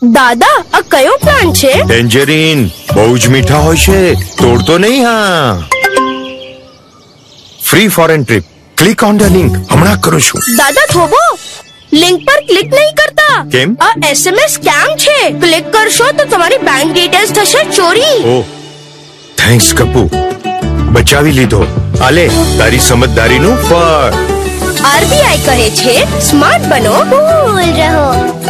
દાદા, આ કયો પ્લાન્ટ છે? ટેન્જરીન. બહુ જ મીઠા હોય છે, તોડતો નહીં. હા, free foreign trip. Click on the link. હમણાં કરું છું. દાદા થોભો, લિંક પર ક્લિક નહીં કરતા. કેમ? આ SMS સ્કેમ છે. ક્લિક કરશો તો તમારી બેંક ડિટેલ્સ થશે ચોરી. ઓહ, થેન્ક્સ કપૂ, બચાવી લીધો. આલે તારી સમજદારીનું ફળ. RBI કહે છે, સ્માર્ટ બનો, કૂલ રહો.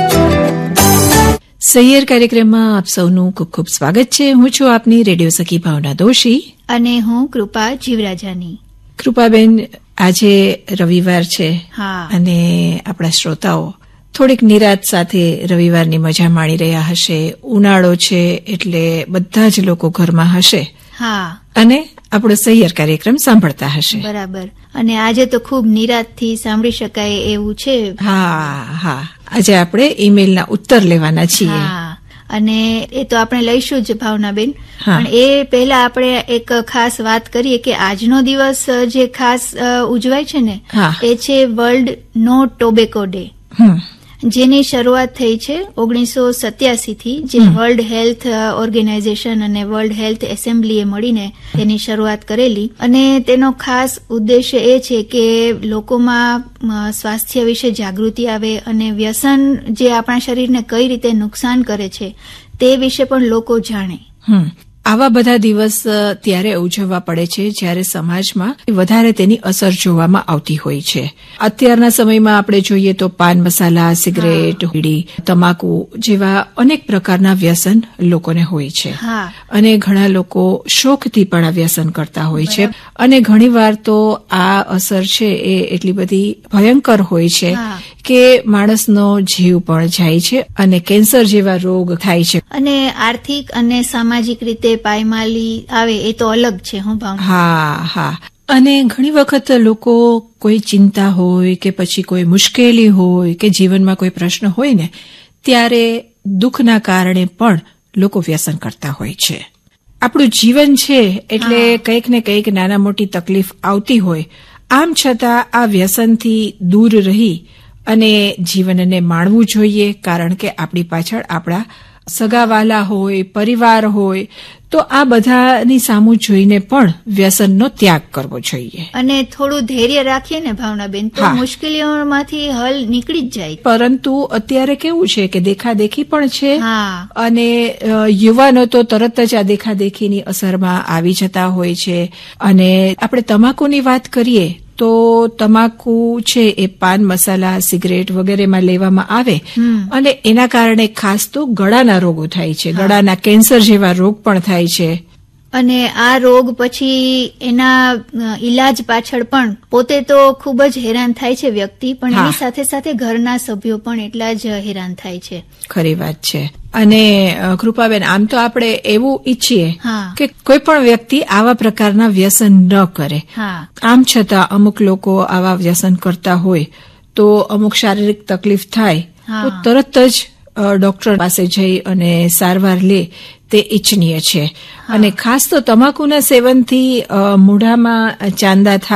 સૈયર કાર્યક્રમમાં આપ સૌનું ખૂબ ખૂબ સ્વાગત છે. હું છું આપની રેડિયો સખી ભાવના દોશી અને હું કૃપા જીવરાજાની. કૃપાબેન, આજે રવિવાર છે. હા. અને આપણા શ્રોતાઓ થોડીક નિરાંત સાથે રવિવારની મજા માણી રહ્યા હશે. ઉનાળો છે એટલે બધા જ લોકો ઘરમાં હશે. હા. અને આપણો સૈયર કાર્યક્રમ સાંભળતા હશે. બરાબર. અને આજે તો ખૂબ નિરાંતથી સાંભળી શકાય એવું છે. હા. આજે આપણે ઈમેલના ઉત્તર લેવાના છીએ. હા, અને એ તો આપણે લઈશું જ ભાવનાબેન. હા. પણ એ પહેલા આપણે એક ખાસ વાત કરીએ કે આજનો દિવસ જે ખાસ ઉજવાય છે ને, હા. એ છે વર્લ્ડ નો ટોબેકો ડે, જેની શરૂઆત થઈ છે 1987 થી, જે વર્લ્ડ હેલ્થ ઓર્ગેનાઇઝેશન અને વર્લ્ડ હેલ્થ એસેમ્બલીએ મળીને તેની શરૂઆત કરેલી. અને તેનો ખાસ ઉદ્દેશ્ય એ છે કે લોકોમાં સ્વાસ્થ્ય વિશે જાગૃતિ આવે અને વ્યસન જે આપણા શરીરને કઈ રીતે નુકસાન કરે છે તે વિશે પણ લોકો જાણે. આવા બધા દિવસ ત્યારે ઉજવવા પડે છે જ્યારે સમાજમાં વધારે તેની અસર જોવામાં આવતી હોય છે. અત્યારના સમયમાં આપણે જોઈએ તો પાન મસાલા, સિગરેટ, બીડી, તમાકુ જેવા અનેક પ્રકારના વ્યસન લોકોને હોય છે. હા. અને ઘણા લોકો શોખથી પણ આ વ્યસન કરતા હોય છે. અને ઘણીવાર તો આ અસર છે એ એટલી બધી ભયંકર હોય છે કે માણસનો જીવ પણ જાય છે અને કેન્સર જેવા રોગ થાય છે. અને આર્થિક અને સામાજિક રીતે પાયમાલી આવે એ તો અલગ છે. હું ભાવના. હા. અને ઘણી વખત લોકો કોઈ ચિંતા હોય કે પછી કોઈ મુશ્કેલી હોય કે જીવનમાં કોઈ પ્રશ્ન હોય ને, ત્યારે દુઃખના કારણે પણ લોકો વ્યસન કરતા હોય છે. આપણું જીવન છે એટલે કંઈક ને કંઈક નાના મોટી તકલીફ આવતી હોય. આમ છતાં આ વ્યસનથી દૂર રહી અને જીવનને માણવું જોઈએ, કારણ કે આપણી પાછળ આપણા સગાવાલા હોય, પરિવાર હોય, તો આ બધાની સામું જોઈને પણ વ્યસનનો ત્યાગ કરવો જોઈએ. અને થોડું ધૈર્ય રાખીએ ને ભાવનાબેન, તો મુશ્કેલીઓમાંથી હલ નીકળી જ જાય. પરંતુ અત્યારે કેવું છે કે દેખાદેખી પણ છે. હા. અને યુવાનો તો તરત જ આ દેખાદેખીની અસરમાં આવી જતા હોય છે. અને આપણે તમાકુની વાત કરીએ તો તમાકુ છે એ પાન મસાલા, સિગરેટ વગેરેમાં લેવામાં આવે અને એના કારણે ખાસ તો ગળાના રોગો થાય છે. ગળાના કેન્સર જેવા રોગ પણ થાય છે. અને આ રોગ પછી એના ઈલાજ પાછળ પણ પોતે તો ખૂબ જ હેરાન થાય છે વ્યક્તિ, પણ એની સાથે સાથે ઘરના સભ્યો પણ એટલા જ હેરાન થાય છે. ખરી વાત છે. અને કૃપાબેન, આમ તો આપણે એવું ઈચ્છીએ કે કોઈ પણ વ્યક્તિ આવા પ્રકારના વ્યસન ન કરે. આમ છતાં અમુક લોકો આવા વ્યસન કરતા હોય તો અમુક શારીરિક તકલીફ થાય તો તરત જ ડોક્ટર પાસે જઈ અને સારવાર લે તે ઇચ્છનીય છે. અને ખાસ તો તમાકુના સેવનથી મોઢામાં ચાંદા થાય